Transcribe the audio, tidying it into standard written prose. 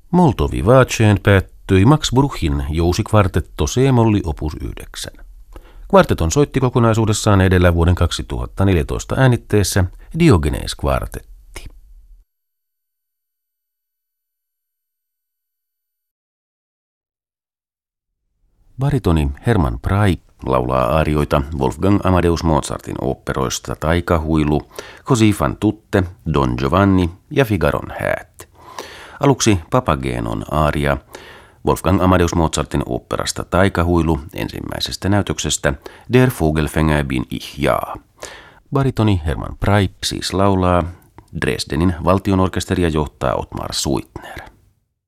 Molto vivaceen päättyi Max Bruchin jousikvartetto C-molli opus 9. Kvarteton soitti kokonaisuudessaan edellä vuoden 2014 äänitteessä Diogenes-kvartetti. Baritoni Hermann Prey laulaa aarioita Wolfgang Amadeus Mozartin oopperoista Taikahuilu, Così fan tutte, Don Giovanni ja Figaron häät. Aluksi Papagenon aaria Wolfgang Amadeus Mozartin oopperasta Taikahuilu ensimmäisestä näytöksestä Der Vogelfänger bin ich ja. Baritoni Hermann Prey siis laulaa, Dresdenin valtionorkesteria johtaa Ottmar Suitner.